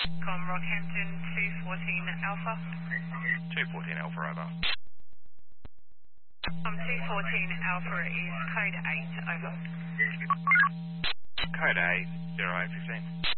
Com Rockhampton 214 Alpha. 214 Alpha, over. 214 Alpha is code 8, over. Code 8, 0815.